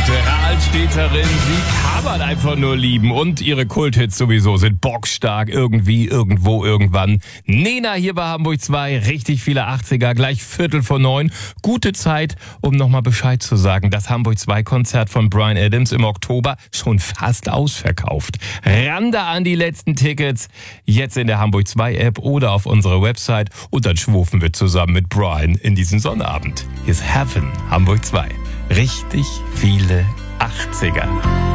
Rahlstädterin, sie kann man einfach nur lieben. Und ihre Kulthits sowieso sind bockstark, irgendwie, irgendwo, irgendwann. Nena hier bei Hamburg 2, richtig viele 80er, gleich 8:45. Gute Zeit, um nochmal Bescheid zu sagen. Das Hamburg 2 Konzert von Bryan Adams im Oktober schon fast ausverkauft. Ran da an die letzten Tickets, jetzt in der Hamburg 2 App oder auf unserer Website. Und dann schwufen wir zusammen mit Bryan in diesen Sonnabend. Here's Heaven, Hamburg 2. Richtig viele 80er.